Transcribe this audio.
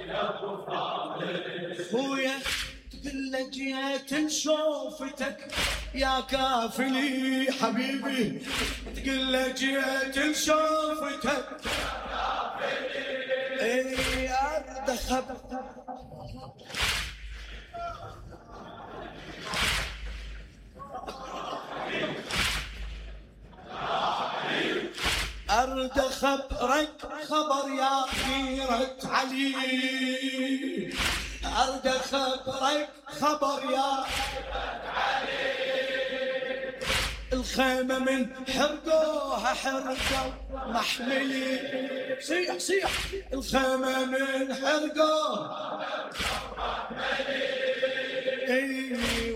خويا تقول له جيت نشوفتك يا كافلي حبيبي، تقول له جيت نشوفتك اي ارد خبر أرد خبرك خبر يا غيرة علي، أرد خبرك خبر يا غيرة علي، الخيمة من حرقوها حرقوا محملي، صيح صيح الخيمة من حرقوها محملي